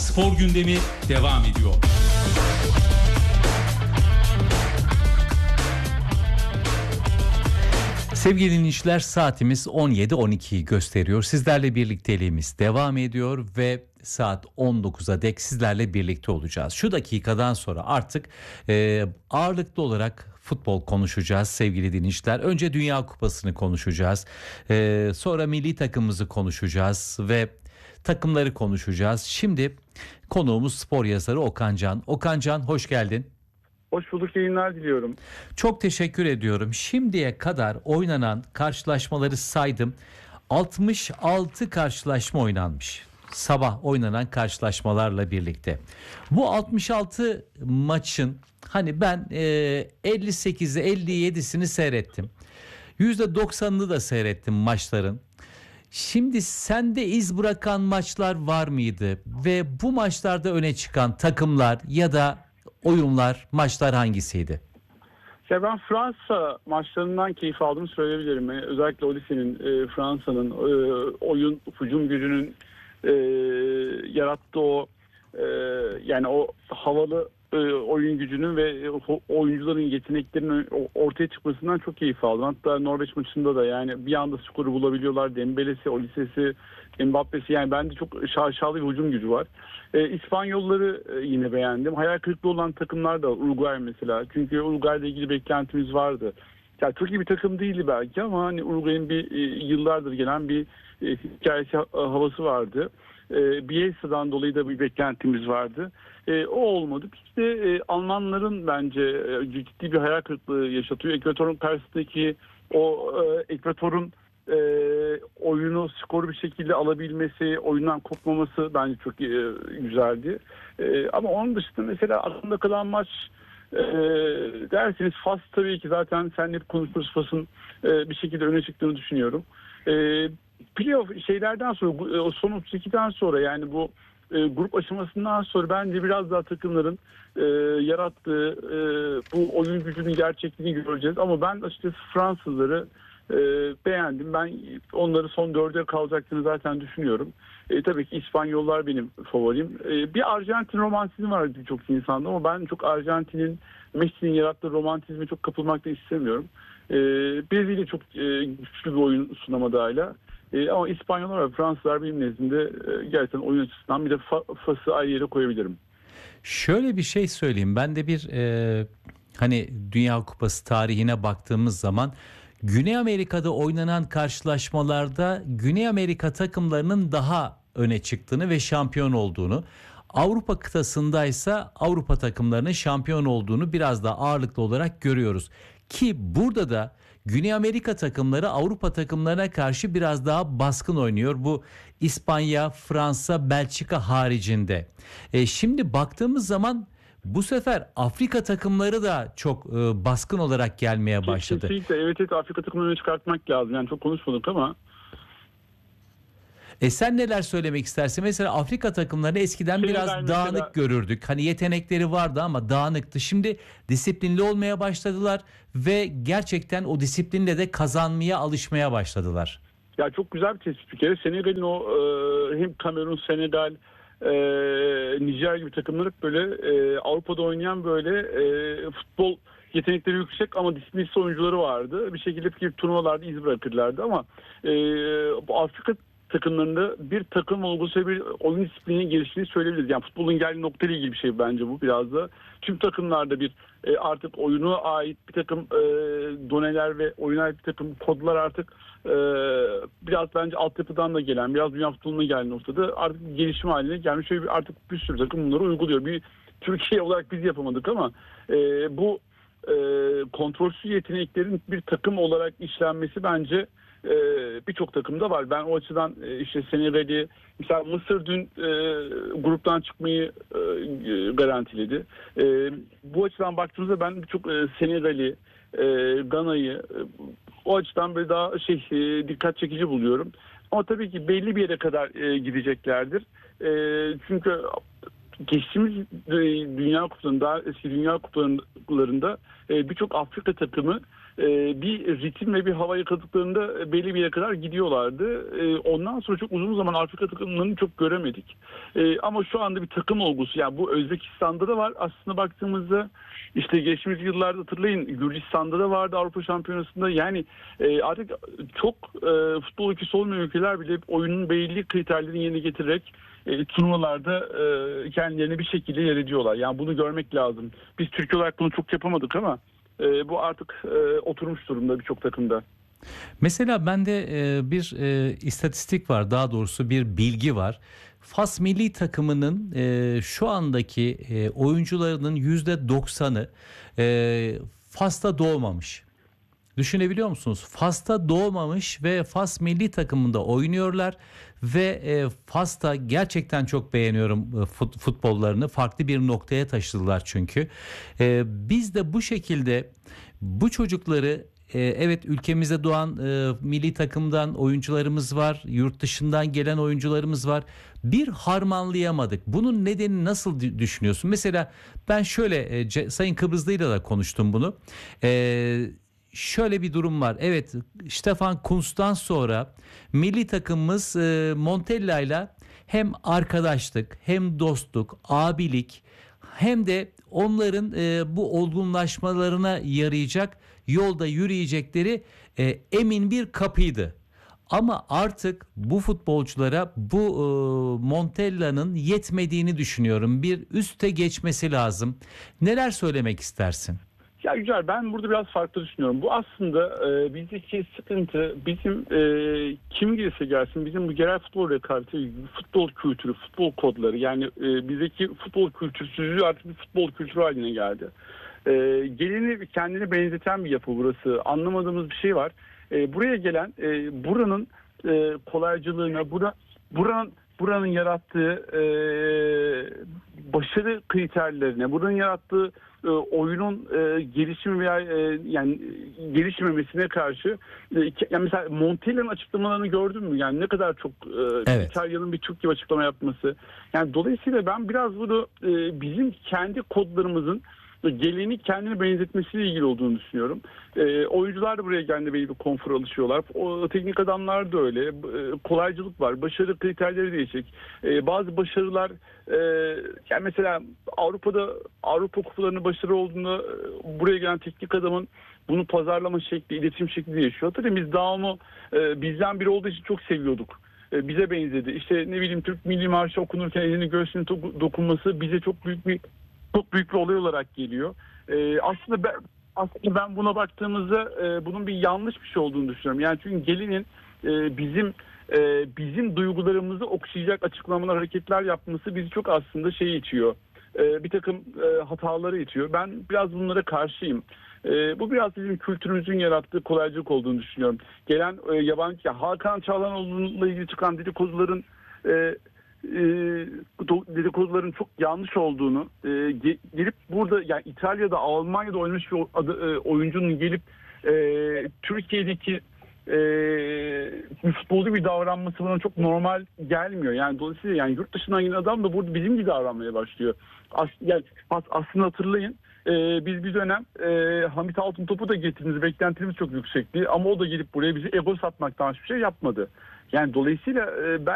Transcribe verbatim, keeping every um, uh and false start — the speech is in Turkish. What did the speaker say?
Spor gündemi devam ediyor. Sevgili dinleyiciler, saatimiz on yedi on ikiyi gösteriyor. Sizlerle birlikteliğimiz devam ediyor ve saat on dokuza dek sizlerle birlikte olacağız. Şu dakikadan sonra artık e, ağırlıklı olarak futbol konuşacağız sevgili dinleyiciler. Önce Dünya Kupası'nı konuşacağız. E, sonra milli takımımızı konuşacağız ve takımları konuşacağız. Şimdi konuğumuz spor yazarı Okan Can. Okan Can, hoş geldin. Hoş bulduk, yayınlar diliyorum. Çok teşekkür ediyorum. Şimdiye kadar oynanan karşılaşmaları saydım. altmış altı karşılaşma oynanmış. Sabah oynanan karşılaşmalarla birlikte. Bu altmış altı maçın hani ben e, elli sekizi elli yedisini seyrettim. yüzde doksanını da seyrettim maçların. Şimdi sende iz bırakan maçlar var mıydı? Ve bu maçlarda öne çıkan takımlar ya da oyunlar, maçlar hangisiydi? Ya ben Fransa maçlarından keyif aldığımı söyleyebilirim. Yani özellikle Olisse'nin, e, Fransa'nın e, oyun, hücum gücünün e, yarattığı o e, yani o havalı e, oyun gücünün ve oyuncuların yeteneklerinin ortaya çıkmasından çok keyif aldım. Hatta Norveç maçında da yani bir anda skoru bulabiliyorlar. Dembele'si, Olisse'si, Mbappe'si, yani bende çok şaşalı bir hücum gücü var. E, İspanyolları e, yine beğendim. Hayal kırıklığı olan takımlar da Uruguay mesela. Çünkü Uruguay'la ilgili beklentimiz vardı. Yani çok iyi bir takım değildi belki ama hani Uruguay'ın bir e, yıllardır gelen bir e, hikayesi ha, havası vardı. E, Bielsa'dan dolayı da bir beklentimiz vardı. E, o olmadı. İşte e, Almanların bence e, ciddi bir hayal kırıklığı yaşatıyor. Ekvator'un karşısındaki o e, Ekvator'un e, oyunu, skoru bir şekilde alabilmesi, oyundan kopmaması bence çok e, güzeldi. E, ama onun dışında mesela aklımda kalan maç e, derseniz Fas, tabii ki zaten seninle konuştuğumuz Fas'ın e, bir şekilde öne çıktığını düşünüyorum. E, playoff şeylerden sonra, o son otuz ikiden sonra, yani bu e, grup aşamasından sonra bence biraz daha takımların e, yarattığı e, bu oyun gücünün gerçekliğini göreceğiz. Ama ben açıkçası Fransızları e, beğendim. Ben onları son dörde kalacaklarını zaten düşünüyorum. E, tabii ki İspanyollar benim favorim. E, bir Arjantin romantizmi var birçok insanda ama ben çok Arjantin'in, Messi'nin yarattığı romantizme çok kapılmak da istemiyorum. E, Brezilya çok e, güçlü bir oyun sunamadı hala. E, ama İspanyollar ve Fransızlar benim nezdimde e, gerçekten oyun açısından bir de fa- Fas'ı ayrı yere koyabilirim. Şöyle bir şey söyleyeyim. Ben de bir e, hani Dünya Kupası tarihine baktığımız zaman Güney Amerika'da oynanan karşılaşmalarda Güney Amerika takımlarının daha öne çıktığını ve şampiyon olduğunu, Avrupa kıtasındaysa Avrupa takımlarının şampiyon olduğunu biraz daha ağırlıklı olarak görüyoruz. Ki burada da Güney Amerika takımları Avrupa takımlarına karşı biraz daha baskın oynuyor. Bu İspanya, Fransa, Belçika haricinde. E, şimdi baktığımız zaman bu sefer Afrika takımları da çok e, baskın olarak gelmeye başladı. Kesinlikle, evet, evet, Afrika takımlarını çıkartmak lazım. Yani çok konuşmadık ama. E sen neler söylemek istersin? Mesela Afrika takımlarını eskiden Senegal biraz mesela dağınık görürdük. Hani yetenekleri vardı ama dağınıktı. Şimdi disiplinli olmaya başladılar ve gerçekten o disiplinle de kazanmaya, alışmaya başladılar. Ya çok güzel bir tespit bir kere. Senegal'in o e, hem Kamerun, Senegal, e, Nijer gibi takımlar hep böyle e, Avrupa'da oynayan böyle e, futbol yetenekleri yüksek ama disiplinsiz oyuncuları vardı. Bir şekilde bir turnuvalarda iz bırakırlardı ama e, bu Afrika takımlarında bir takım olgusu, bir oyun disiplini geliştiğini söyleyebiliriz. Yani futbolun geldiği noktayla ilgili bir şey bence bu biraz da. Tüm takımlarda bir e, artık oyuna ait bir takım e, doneler ve oyuna ait bir takım kodlar artık e, biraz bence altyapıdan da gelen, biraz dünya futboluna gelen noktada artık gelişim haline gelmiş. Şöyle bir, artık bir sürü takım bunları uyguluyor. Bir Türkiye olarak biz yapamadık ama e, bu e, kontrolsüz yeteneklerin bir takım olarak işlenmesi bence Ee, birçok takımda var. Ben o açıdan e, işte Senegal'i, mesela Mısır dün e, gruptan çıkmayı e, garantiledi. E, bu açıdan baktığımızda ben birçok e, Senegal'i, e, Gana'yı e, o açıdan böyle daha şey e, dikkat çekici buluyorum. Ama tabii ki belli bir yere kadar e, gideceklerdir. E, çünkü geçtiğimiz Dünya Kupalarında, eski Dünya Kupalarında e, birçok Afrika takımı e, bir ritim ve bir hava yakaladıklarında belli bir yere kadar gidiyorlardı. E, ondan sonra çok uzun zaman Afrika takımlarını çok göremedik. E, ama şu anda bir takım olgusu, yani bu Özbekistan'da da var aslında baktığımızda, işte geçmiş yıllarda hatırlayın Gürcistan'da da vardı Avrupa Şampiyonası'nda. Yani e, artık çok e, futbol ülkesi olmayan ülkeler bile oyunun belli kriterlerini yerine getirerek e, turnuvalarda e, kendilerini bir şekilde yer ediyorlar. Yani bunu görmek lazım. Biz Türkiye olarak bunu çok yapamadık ama e, bu artık e, oturmuş durumda birçok takımda. Mesela bende e, bir e, istatistik var, daha doğrusu bir bilgi var. Fas milli takımının e, şu andaki e, oyuncularının yüzde doksanı e, Fas'ta doğmamış. Düşünebiliyor musunuz? Fas'ta doğmamış ve Fas milli takımında oynuyorlar ve e, Fas'ta gerçekten çok beğeniyorum e, fut, futbollarını. Farklı bir noktaya taşıdılar çünkü. E, biz de bu şekilde bu çocukları, e, evet, ülkemizde doğan e, milli takımdan oyuncularımız var, yurt dışından gelen oyuncularımız var. Bir harmanlayamadık. Bunun nedeni nasıl dü- düşünüyorsun? Mesela ben şöyle e, C- Sayın Kıbrıslı'yla da konuştum bunu. Eee Şöyle bir durum var. Evet, Stefan Kuntz'tan sonra milli takımımız e, Montella ile hem arkadaşlık, hem dostluk, abilik, hem de onların e, bu olgunlaşmalarına yarayacak yolda yürüyecekleri e, emin bir kapıydı. Ama artık bu futbolculara bu e, Montella'nın yetmediğini düşünüyorum. Bir üste geçmesi lazım. Neler söylemek istersin? Ya Yücel, ben burada biraz farklı düşünüyorum. Bu aslında e, bizdeki sıkıntı bizim e, kim gelirse gelsin bizim bu genel futbol rekabeti, futbol kültürü, futbol kodları, yani e, bizdeki futbol kültürsüzlüğü artık bir futbol kültürü haline geldi. E, gelini kendine benzeten bir yapı burası. Anlamadığımız bir şey var. E, buraya gelen e, buranın e, kolaycılığına, bura, buranın buranın yarattığı e, başarı kriterlerine, buranın yarattığı e, oyunun e, gelişimi veya e, yani gelişmemesine karşı e, yani mesela Montella'nın açıklamalarını gördün mü? Yani ne kadar çok e, Evet. İtalya'nın bir Türk gibi açıklama yapması. Yani dolayısıyla ben biraz bunu e, bizim kendi kodlarımızın geleni kendine benzetmesiyle ilgili olduğunu düşünüyorum. E, oyuncular da buraya kendi belli bir konfor alışıyorlar. O teknik adamlar da öyle. E, kolaycılık var. Başarı kriterleri değişik. E, bazı başarılar e, yani mesela Avrupa'da Avrupa kupalarının başarı olduğunda e, buraya gelen teknik adamın bunu pazarlama şekli, iletişim şekli değişiyor. Tabii biz daha onu e, bizden biri olduğu için çok seviyorduk. E, bize benzedi. İşte ne bileyim Türk Milli Marşı okunurken elini göğsüne dokunması bize çok büyük bir çok büyük bir olay olarak geliyor. Ee, aslında ben aslında ben buna baktığımızda e, bunun bir yanlış bir şey olduğunu düşünüyorum. Yani çünkü gelinin e, bizim e, bizim duygularımızı okşayacak açıklamalar, hareketler yapması bizi çok aslında şey itiyor. E, bir takım e, hataları itiyor. Ben biraz bunlara karşıyım. E, bu biraz bizim kültürümüzün yarattığı kolaycılık olduğunu düşünüyorum. Gelen e, yabancı, ya Hakan Çalhanoğlu'yla ilgili çıkan dedikoduların e, e, dedikoduların çok yanlış olduğunu, e, gelip burada yani İtalya'da, Almanya'da oynamış bir adı, e, oyuncunun gelip e, Türkiye'deki e, bir futbolcu bir davranması bana çok normal gelmiyor. Yani dolayısıyla yani yurt dışından gelen adam da burada bizim gibi davranmaya başlıyor. As, yani as, aslında hatırlayın, e, biz bir dönem e, Hamit Altıntop'u da getirdiğimiz beklentimiz çok yüksekti ama o da gelip buraya bizi ego satmaktan hiçbir şey yapmadı. Yani dolayısıyla e, ben